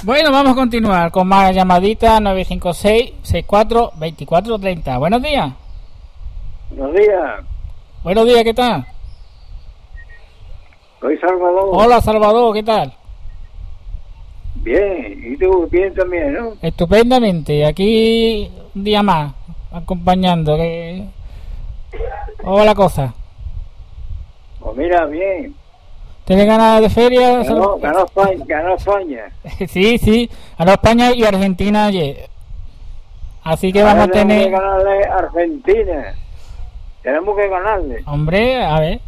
Bueno, vamos a continuar con más llamaditas. 956-64-2430. Buenos días. Buenos días. Buenos días, ¿qué tal? Soy Salvador. Hola, Salvador, ¿qué tal? Bien, y tú bien también, ¿no? Estupendamente. Aquí un día más, acompañando. ¿Cómo va la cosa? Pues mira, bien. ¿Tienes ganas de feria? Ganó España. Sí, ganó España y Argentina ayer. Así que vamos a Tenemos tener... que ganarle a Argentina. Tenemos que ganarle. Hombre, a ver...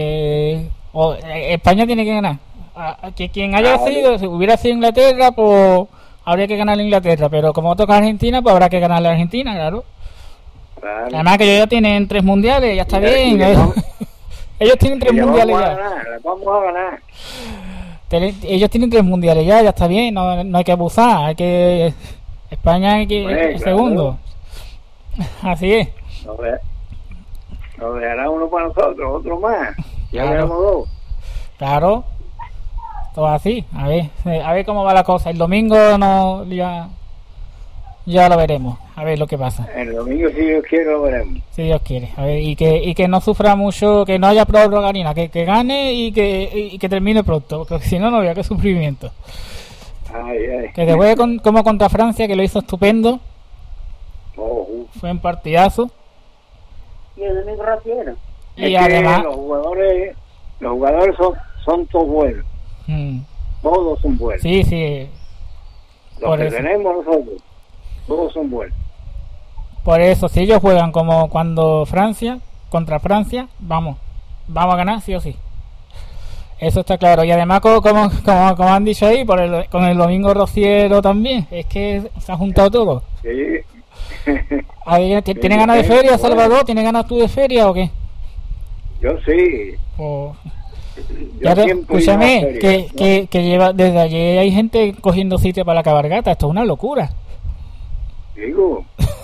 España tiene que ganar. Que quien haya sido, si hubiera sido Inglaterra, pues habría que ganarle a Inglaterra. Pero como toca Argentina, pues habrá que ganarle a Argentina, claro. Además que ellos ya tienen 3 mundiales, ya está bien. Ellos tienen 3 mundiales ya. Vamos a ganar. Ellos tienen 3 mundiales ya está bien. No hay que abusar. España hay que segundo. Así es. Nos dejará uno para nosotros, otro más. Ya Claro. tenemos 2. Claro. Todo así. A ver cómo va la cosa. El domingo ya lo veremos. A ver lo que pasa. El domingo, si Dios quiere, lo veremos. Si Dios quiere. A ver, y que no sufra mucho, que no haya prórroga ni nada, que gane y que termine pronto, porque si no, no vea qué sufrimiento. Ay. Que después como contra Francia, que lo hizo estupendo. Fue un partidazo. Y el domingo raciero. Y además los jugadores son todos buenos. Todos son buenos. Sí. Los que tenemos nosotros, todos son buenos. Por eso, si ellos juegan como cuando contra Francia, vamos a ganar sí o sí. Eso está claro. Y además, como han dicho ahí, con el domingo rociero también, es que se ha juntado todo. Sí. ¿Tienes ganas de feria, Salvador? ¿Tienes ganas tú de feria o qué? Yo sí. Escúchame, que lleva desde ayer hay gente cogiendo sitio para la cabalgata. Esto es una locura. Digo.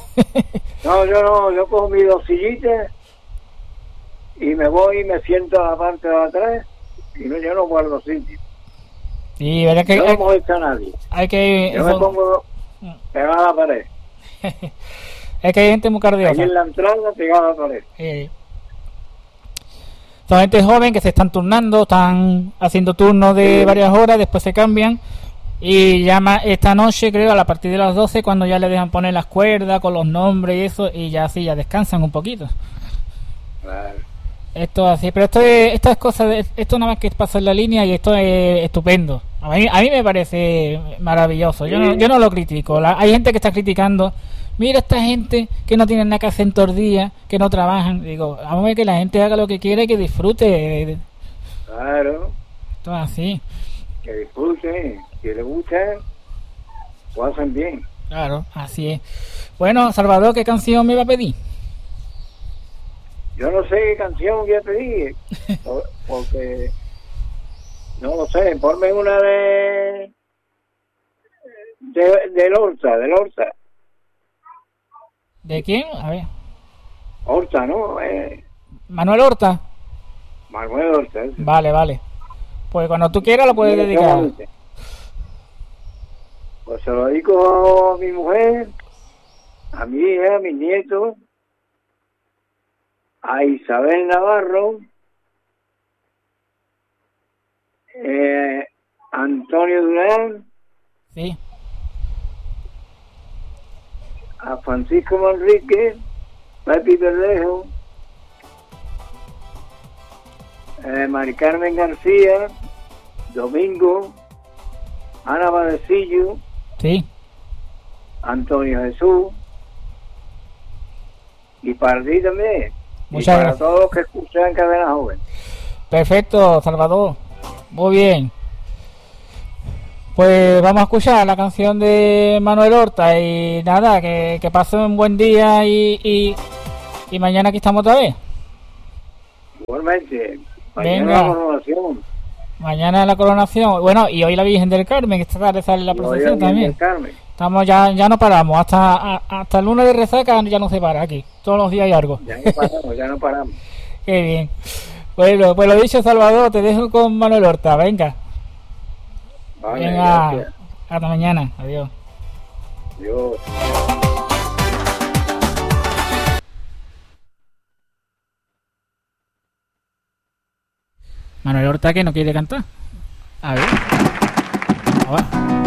Yo cojo mis 2 sillitas y me voy y me siento a la parte de atrás y yo no guardo sitio. Sí, ¿verdad que no molesta a nadie? Yo me pongo pegado a la pared. Es que hay gente muy cardiosa. Ahí en la entrada pegado a la pared. Son gente joven que se están turnando, están haciendo turnos de varias horas, después se cambian y llama esta noche, creo, a partir de las 12, cuando ya le dejan poner las cuerdas con los nombres y eso, y ya así ya descansan un poquito. Claro. Esto así, pero estas cosas, esto nada más que pasa en la línea y esto es estupendo. A mí me parece maravilloso. Yo no lo critico. Hay gente que está criticando. Mira esta gente que no tienen nada que hacer en todo el día, que no trabajan. Digo, vamos a ver que la gente haga lo que quiera y que disfrute. Claro. Esto así. Que disfruten, que les gusta, lo hacen bien. Claro, así es. Bueno, Salvador, ¿qué canción me va a pedir? Yo no sé qué canción voy a pedir, porque no lo sé. Ponme una de Horta. ¿De quién? A ver. Horta, ¿no? Manuel Horta. Manuel Horta. ¿sí? Vale. Pues cuando tú quieras lo puedes dedicar. Pues se lo dedico a mi mujer, a mi hija, a mis nietos, a Isabel Navarro, Antonio Durán, sí, a Francisco Manrique, Pepi Verdejo, Mari Carmen García, Domingo, Ana Badecillo, sí, Antonio Jesús, y para ti también. Muchas para gracias. todos los que escuchan Cadena Joven. Perfecto, Salvador. Muy bien. Pues vamos a escuchar la canción de Manuel Horta y nada, que pasen un buen día y mañana aquí estamos otra vez. Igualmente. Venga. Mañana la coronación. Mañana la coronación. Bueno, y hoy la Virgen del Carmen, que esta tarde sale la procesión también. Estamos ya no paramos. Hasta el lunes de resaca ya no se para aquí. Todos los días hay algo. Ya no paramos. Qué bien. Bueno, pues lo dicho, Salvador, te dejo con Manuel Horta. Venga. Vale, venga. gracias. Hasta mañana. Adiós. Dios. Manuel Horta que no quiere cantar. A ver.